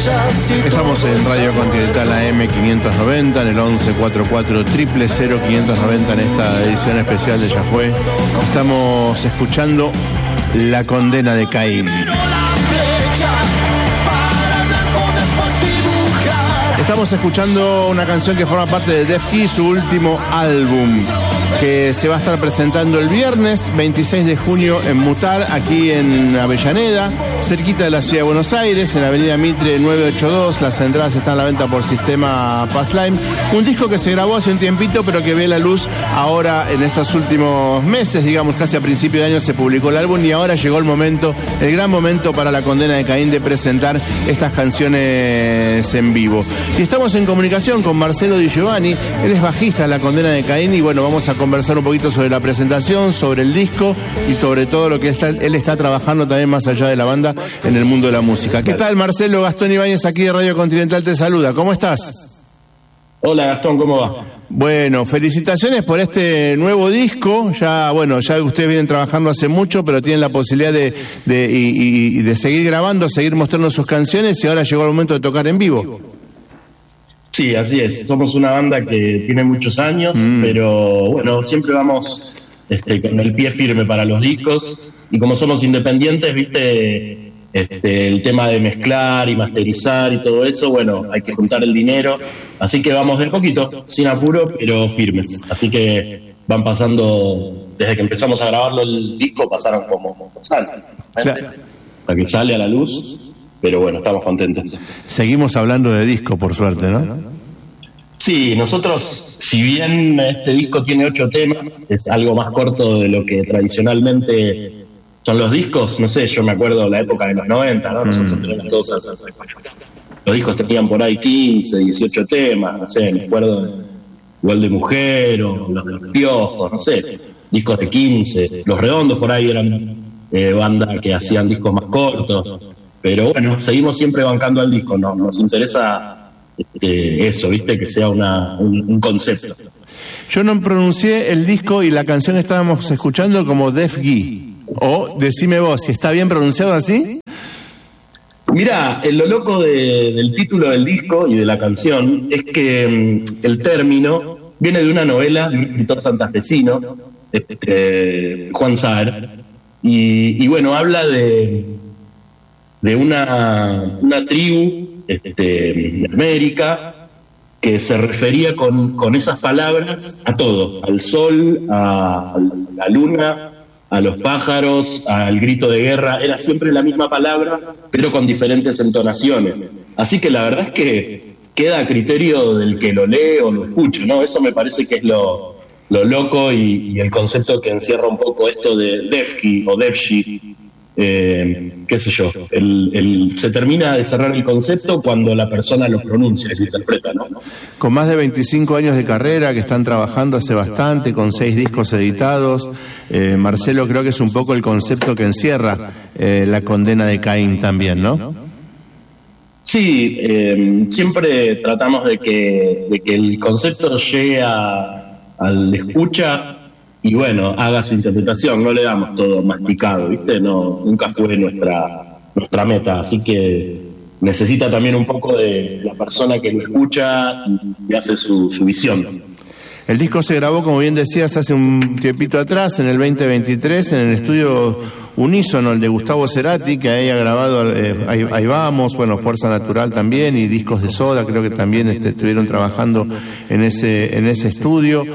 Estamos en Radio Continental AM 590, en el 1144 000 590 en esta edición especial de Ya Fue. Estamos escuchando La Condena de Caín. Estamos escuchando una canción que forma parte de Def Key, su último álbum, que se va a estar presentando el viernes 26 de junio en Mutar, aquí en Avellaneda, cerquita de la ciudad de Buenos Aires, en la avenida Mitre 982. Las entradas están a la venta por sistema Passline. Un disco que se grabó hace un tiempito, pero que ve la luz ahora en estos últimos meses, digamos, casi a principio de año se publicó el álbum, y ahora llegó el momento, el gran momento para La Condena de Caín de presentar estas canciones en vivo. Y estamos en comunicación con Marcelo Di Giovanni, él es bajista de La Condena de Caín, y bueno, vamos a conversar un poquito sobre la presentación, sobre el disco y sobre todo lo que él está trabajando también más allá de la banda en el mundo de la música. ¿Qué tal, Marcelo? Gastón Ibáñez aquí de Radio Continental te saluda. ¿Cómo estás? Hola, Gastón, ¿cómo va? Bueno, felicitaciones por este nuevo disco. Ya ustedes vienen trabajando hace mucho, pero tienen la posibilidad de seguir grabando, seguir mostrando sus canciones, y ahora llegó el momento de tocar en vivo. Sí, así es. Somos una banda que tiene muchos años, pero bueno, siempre vamos con el pie firme para los discos, y como somos independientes, viste, el tema de mezclar y masterizar y todo eso, bueno, hay que juntar el dinero, así que vamos de poquito, sin apuro, pero firmes. Así que van pasando, desde que empezamos a grabarlo el disco, pasaron como años, claro, hasta que sale a la luz. Pero bueno, estamos contentos. Seguimos hablando de disco, por suerte, ¿no? Sí, nosotros, si bien este disco tiene 8 temas, es algo más corto de lo que tradicionalmente son los discos. No sé, yo me acuerdo de la época de los 90, ¿no? Nosotros teníamos todos esos. Los discos tenían por ahí 15, 18 temas, no sé, me acuerdo igual de Mujer o los de Los Piojos, no sé, discos de 15. Los Redondos por ahí eran banda que hacían discos más cortos. Pero bueno, seguimos siempre bancando al disco, ¿no? Nos interesa eso, ¿viste? Que sea un concepto. Yo no pronuncié el disco y la canción que estábamos escuchando como Def Key. O decime vos, si está bien pronunciado así. Mirá, lo loco del título del disco y de la canción es que el término viene de una novela de un escritor santafesino, Juan Saer, y bueno, habla de una tribu de América que se refería con esas palabras a todo, al sol, a la luna, a los pájaros, al grito de guerra. Era siempre la misma palabra, pero con diferentes entonaciones. Así que la verdad es que queda a criterio del que lo lee o lo escucha, ¿no? Eso me parece que es lo loco y el concepto que encierra un poco esto de Defki o Defshi. Qué sé yo, se termina de cerrar el concepto cuando la persona lo pronuncia y lo interpreta, ¿no? Con más de 25 años de carrera, que están trabajando hace bastante, con 6 discos editados, Marcelo, creo que es un poco el concepto que encierra La Condena de Caín también, ¿no? Sí, siempre tratamos de que el concepto llegue al escucha y bueno, haga su interpretación. No le damos todo masticado, ¿viste? No, nunca fue nuestra meta, así que necesita también un poco de la persona que lo escucha y hace su visión. El disco se grabó, como bien decías, hace un tiempito atrás, en el 2023, en el estudio Unísono, el de Gustavo Cerati, que ahí ha grabado Ahí Vamos, bueno, Fuerza Natural también, y discos de Soda, creo que también estuvieron trabajando en ese estudio.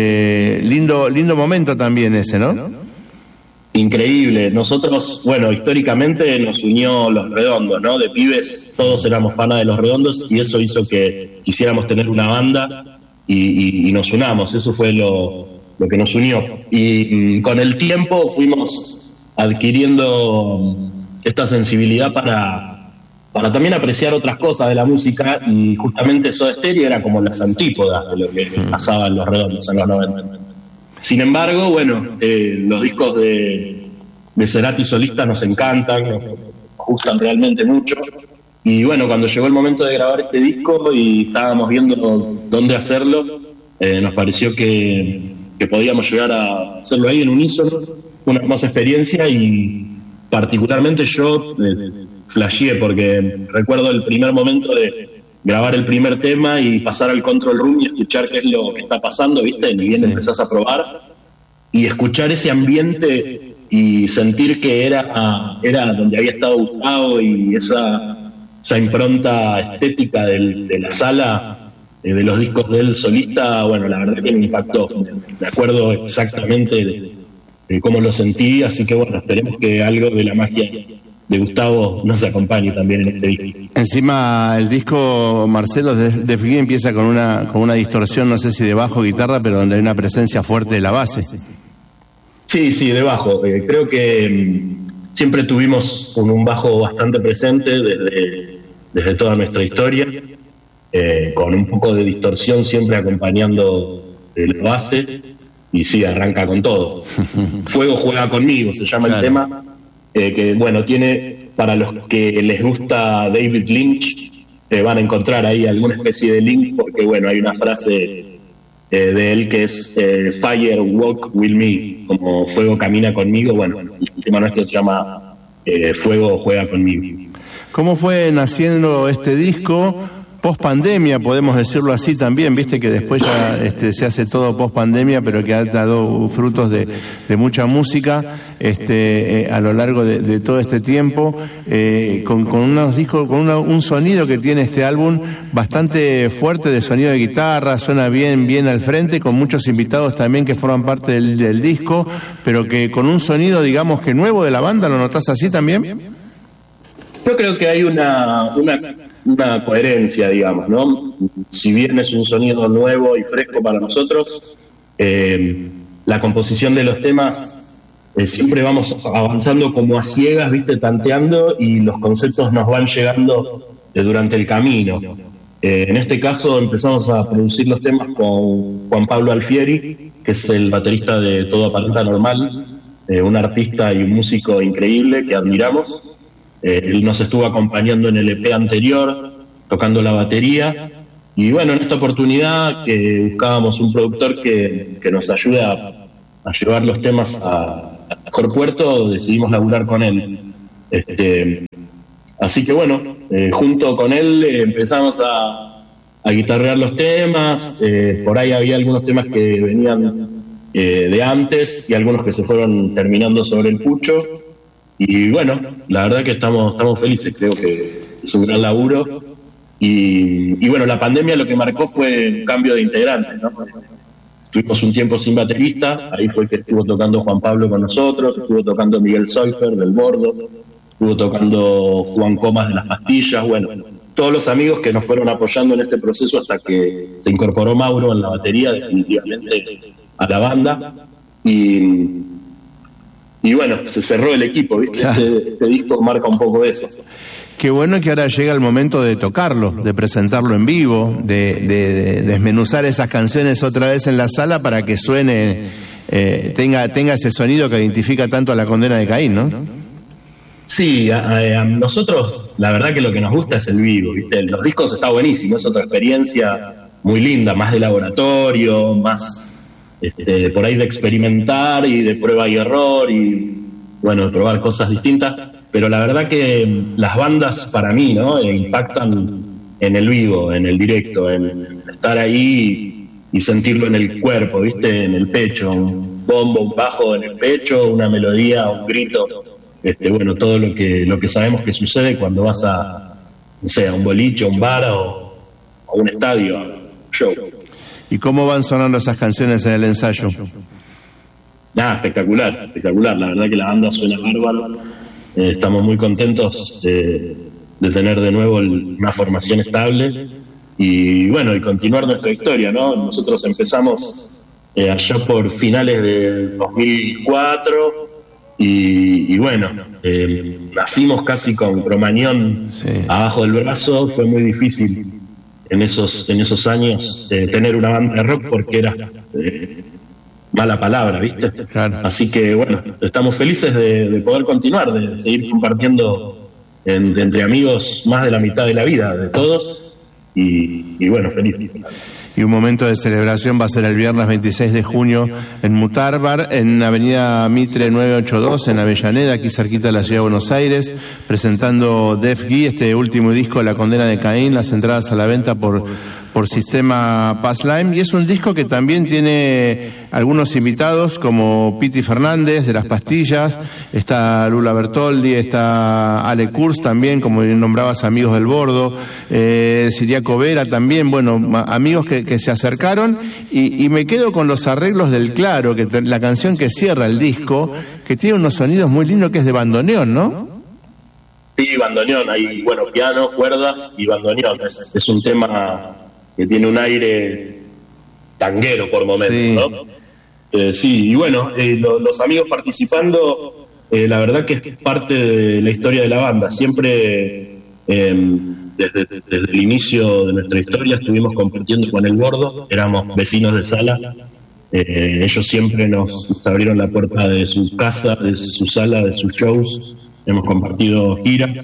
Lindo momento también ese, ¿no? Increíble. Nosotros, bueno, históricamente nos unió Los Redondos, ¿no? De pibes todos éramos fanas de Los Redondos, y eso hizo que quisiéramos tener una banda y nos unamos. Eso fue lo que nos unió. Y con el tiempo fuimos adquiriendo esta sensibilidad para también apreciar otras cosas de la música, y justamente Soda Stereo era como las antípodas de lo que pasaba en Los Redondos en los 90. Sin embargo, bueno, los discos de Cerati solista nos encantan, nos gustan realmente mucho, y bueno, cuando llegó el momento de grabar este disco y estábamos viendo dónde hacerlo, nos pareció que podíamos llegar a hacerlo ahí en Unísono. Una hermosa experiencia, y particularmente yo flasheé, porque recuerdo el primer momento de grabar el primer tema y pasar al control room y escuchar qué es lo que está pasando, ¿viste? Ni bien empezás a probar y escuchar ese ambiente y sentir que era donde había estado Gustavo y esa impronta estética de la sala, de los discos de él solista. Bueno, la verdad que me impactó. Me acuerdo exactamente de cómo lo sentí, así que bueno, esperemos que algo de la magia de Gustavo nos acompañe también en este disco. Encima el disco, Marcelo, de Figueroa empieza con una distorsión, no sé si de bajo guitarra, pero donde hay una presencia fuerte de la base. Sí, de bajo. Creo que siempre tuvimos un bajo bastante presente desde toda nuestra historia, con un poco de distorsión siempre acompañando la base, y sí, arranca con todo. Fuego juega conmigo, se llama el tema, que bueno, tiene, para los que les gusta David Lynch, van a encontrar ahí alguna especie de link, porque bueno, hay una frase de él que es Fire Walk With Me, como fuego camina conmigo. Bueno, el tema nuestro se llama Fuego juega conmigo. ¿Cómo fue naciendo este disco? Post pandemia, podemos decirlo así también, viste que después ya se hace todo post pandemia, pero que ha dado frutos de mucha música a lo largo de todo este tiempo, con unos discos, con un sonido que tiene este álbum bastante fuerte de sonido de guitarra, suena bien al frente, con muchos invitados también que forman parte del disco, pero que con un sonido, digamos, que nuevo de la banda. ¿Lo notás así también? Yo creo que hay una coherencia, digamos, ¿no? Si bien es un sonido nuevo y fresco para nosotros, la composición de los temas siempre vamos avanzando como a ciegas, ¿viste? Tanteando, y los conceptos nos van llegando durante el camino. En este caso empezamos a producir los temas con Juan Pablo Alfieri, que es el baterista de Todo Aparenta Normal, un artista y un músico increíble que admiramos. Él nos estuvo acompañando en el EP anterior, tocando la batería, y bueno, en esta oportunidad que buscábamos un productor que nos ayude a llevar los temas a mejor puerto, decidimos laburar con él. Así que bueno, junto con él empezamos a guitarrear los temas. Por ahí había algunos temas que venían de antes y algunos que se fueron terminando sobre el pucho. Y bueno, la verdad que estamos felices, creo que es un gran laburo. Y bueno, la pandemia lo que marcó fue un cambio de integrantes, ¿no? Tuvimos un tiempo sin baterista, ahí fue que estuvo tocando Juan Pablo con nosotros, estuvo tocando Miguel Soifer del Bordo, estuvo tocando Juan Comas de Las Pastillas, bueno, todos los amigos que nos fueron apoyando en este proceso hasta que se incorporó Mauro en la batería definitivamente a la banda. Y bueno, se cerró el equipo, ¿viste? Este disco marca un poco eso. Qué bueno que ahora llega el momento de tocarlo, de presentarlo en vivo, de desmenuzar esas canciones otra vez en la sala para que suene, tenga ese sonido que identifica tanto a La Condena de Caín, ¿no? Sí, a nosotros la verdad que lo que nos gusta es el vivo, ¿viste? Los discos está buenísimo, es otra experiencia muy linda, más de laboratorio, más por ahí de experimentar y de prueba y error y bueno, de probar cosas distintas, pero la verdad que las bandas para mí, ¿no? Impactan en el vivo, en el directo, en estar ahí y sentirlo en el cuerpo, ¿viste? En el pecho, un bombo, un bajo en el pecho, una melodía, un grito, bueno, todo lo que sabemos que sucede cuando vas a, no sé, a un boliche, a un bar o a un estadio, a un show. ¿Y cómo van sonando esas canciones en el ensayo? Espectacular, la verdad que la banda suena bárbaro. Estamos muy contentos de tener de nuevo una formación estable y bueno, y continuar nuestra historia, ¿no? Nosotros empezamos allá por finales de 2004 y bueno, nacimos casi con Cromañón abajo del brazo. Fue muy difícil en esos años tener una banda de rock porque era mala palabra, ¿viste? Claro. Así que bueno, estamos felices de poder continuar, de seguir compartiendo entre amigos más de la mitad de la vida de todos y bueno, feliz. Y un momento de celebración va a ser el viernes 26 de junio en Mutar Bar, en Avenida Mitre 982, en Avellaneda, aquí cerquita de la Ciudad de Buenos Aires, presentando Def G, este último disco, La Condena de Caín, las entradas a la venta por Sistema Passlime, y es un disco que también tiene algunos invitados como Piti Fernández de Las Pastillas, está Lula Bertoldi, está Ale Kurz también, como nombrabas, Amigos del Bordo, Siriaco Vera también, bueno, amigos que se acercaron, y me quedo con los arreglos del Claro, que la canción que cierra el disco, que tiene unos sonidos muy lindos, que es de bandoneón, ¿no? Sí, bandoneón, hay, bueno, piano, cuerdas y bandoneón, es un tema que tiene un aire tanguero por momentos, sí. ¿No? Sí, y bueno, los amigos participando, la verdad que es parte de la historia de la banda. Siempre, desde el inicio de nuestra historia, estuvimos compartiendo con El Gordo, éramos vecinos de sala. Ellos siempre nos abrieron la puerta de su casa, de su sala, de sus shows. Hemos compartido giras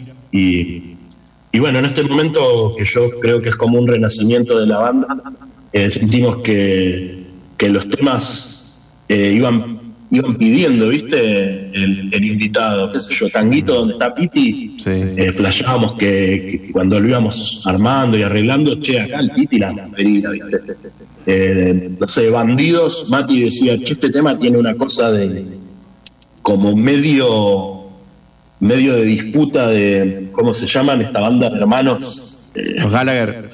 y bueno, en este momento, que yo creo que es como un renacimiento de la banda, sentimos que los temas iban pidiendo, ¿viste? El invitado, qué sé yo, Tanguito, donde está Piti, sí. Flashábamos que cuando lo íbamos armando y arreglando, che, acá el Piti la preferida, ¿viste? No sé, Bandidos, Mati decía, che, este tema tiene una cosa de como medio de disputa de, ¿cómo se llaman esta banda de hermanos? Los Gallagher.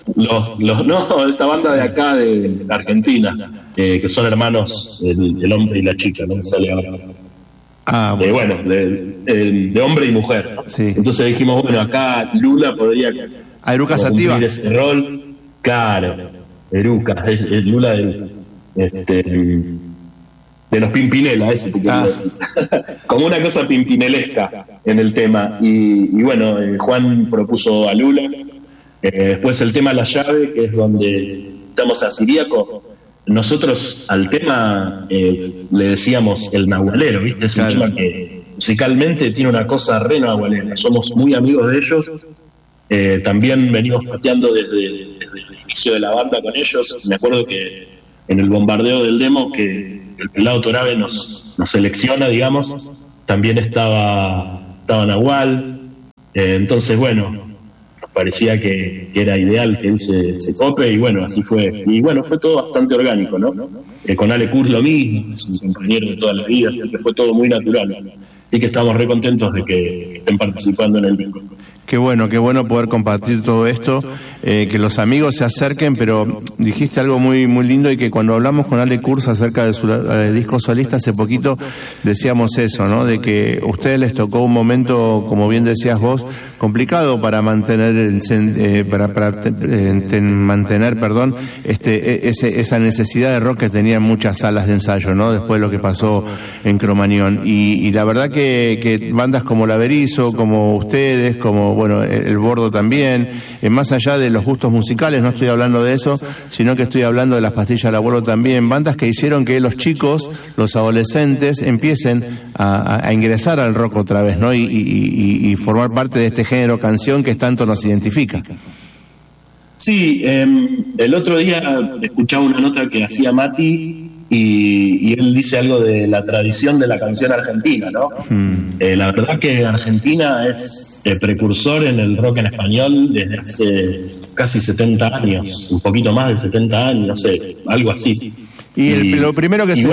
No, esta banda de acá de Argentina, que son hermanos, el hombre y la chica, ¿no? Sale ahora. Bueno, de hombre y mujer, ¿no? Sí. Entonces dijimos, bueno, acá Lula podría Eruca Sativa cumplir ese rol. Claro, Eruca, es Lula de los Pimpinela, ese que quería decir. Como una cosa pimpinelesca en el tema. Y bueno, Juan propuso a Lula. Después el tema La Llave, que es donde estamos a Siriaco. Nosotros al tema le decíamos el nahualero, ¿viste? Es un tema que musicalmente tiene una cosa re nahualera. Somos muy amigos de ellos. También venimos pateando desde el inicio de la banda con ellos. Me acuerdo que en el bombardeo del demo, que el Pelado Torabe nos selecciona, digamos, también estaba Nahual. Entonces, bueno, nos parecía que era ideal que él se cope, y bueno, así fue. Y bueno, fue todo bastante orgánico, ¿no? Con Ale Kurz lo mismo, es un compañero de toda la vida, así que fue todo muy natural. Así que estamos re contentos de que estén participando en el disco. Qué bueno poder compartir todo esto, que los amigos se acerquen, pero dijiste algo muy muy lindo, y que cuando hablamos con Ale Kurz acerca de su disco solista hace poquito, decíamos eso, ¿no? De que a ustedes les tocó un momento, como bien decías vos, complicado para mantener esa necesidad de rock que tenían muchas salas de ensayo, ¿no? Después de lo que pasó en Cromañón, y la verdad que bandas como La Berizo, como ustedes, como bueno, El Bordo también, más allá de los gustos musicales, no estoy hablando de eso, sino que estoy hablando de Las Pastillas del Abuelo también, bandas que hicieron que los chicos, los adolescentes, empiecen a ingresar al rock otra vez, ¿no? Y formar parte de este género canción que tanto nos identifica. Sí, el otro día escuchaba una nota que hacía Mati, y él dice algo de la tradición de la canción argentina, ¿no? La verdad que Argentina es precursor en el rock en español desde hace casi 70 años, un poquito más de 70 años, no sé, algo así. Lo primero que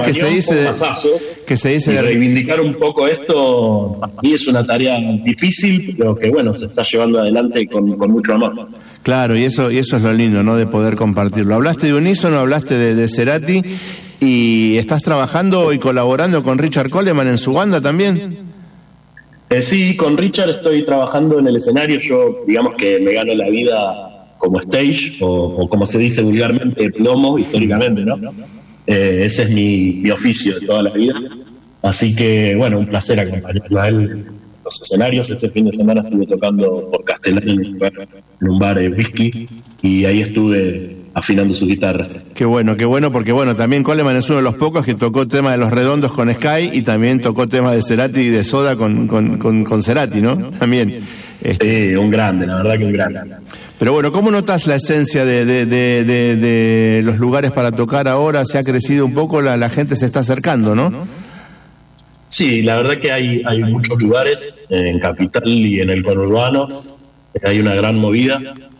se dice de reivindicar un poco esto, para mí es una tarea difícil, pero que bueno, se está llevando adelante con mucho amor. Claro, y eso es lo lindo, ¿no? De poder compartirlo. Hablaste de Unísono, hablaste de Cerati, y estás trabajando y colaborando con Richard Coleman en su banda también. Sí, con Richard estoy trabajando en el escenario. Yo, digamos que me gano la vida como stage, o como se dice vulgarmente, plomo, históricamente, ¿no? Ese es mi oficio de toda la vida. Así que, bueno, un placer acompañarlo a él en los escenarios. Este fin de semana estuve tocando por Castellani en un bar de whisky, y ahí estuve afinando sus guitarras. Qué bueno, porque bueno, también Coleman es uno de los pocos que tocó tema de Los Redondos con Sky, y también tocó temas de Cerati y de Soda con Cerati, ¿no? También. Sí, un grande, la verdad que un grande. Pero bueno, ¿cómo notas la esencia de los lugares para tocar ahora? Se ha crecido un poco, la gente se está acercando, ¿no? Sí, la verdad que hay muchos lugares en Capital y en el conurbano. Hay una gran movida.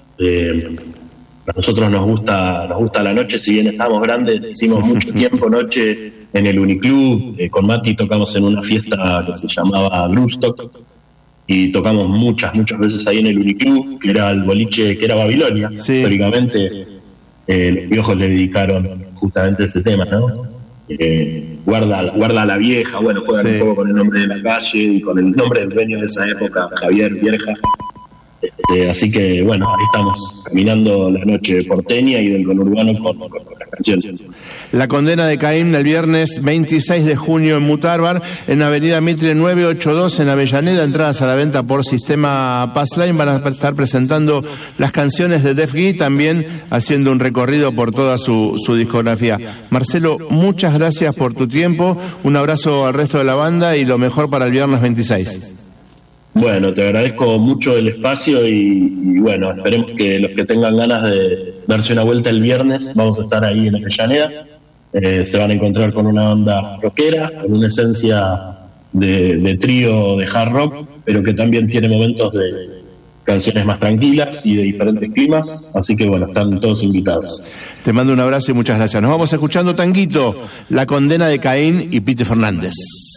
A nosotros nos gusta la noche, si bien estamos grandes, hicimos mucho tiempo noche en el Uniclub. Con Mati tocamos en una fiesta que se llamaba Groovstock y tocamos muchas veces ahí en el Uniclub, que era el boliche, que era Babilonia. Sí. Históricamente los Piojos le dedicaron justamente ese tema, ¿no? Guarda la vieja, bueno, juegan un poco con el nombre de la calle y con el nombre del dueño de esa época, Javier Vierja. Así que bueno, ahí estamos caminando la noche porteña y del conurbano con las canciones. La condena de Caín el viernes 26 de junio en Mutarbar, en Avenida Mitre 982 en Avellaneda, entradas a la venta por sistema Passline. Van a estar presentando las canciones de Def G, también haciendo un recorrido por toda su discografía. Marcelo, muchas gracias por tu tiempo, un abrazo al resto de la banda y lo mejor para el viernes 26. Bueno, te agradezco mucho el espacio y bueno, esperemos que los que tengan ganas de darse una vuelta el viernes, vamos a estar ahí en Avellaneda. Se van a encontrar con una banda rockera, con una esencia de trío de hard rock, pero que también tiene momentos de canciones más tranquilas y de diferentes climas, así que bueno, están todos invitados. Te mando un abrazo y muchas gracias. Nos vamos escuchando Tanguito, La condena de Caín y Pite Fernández.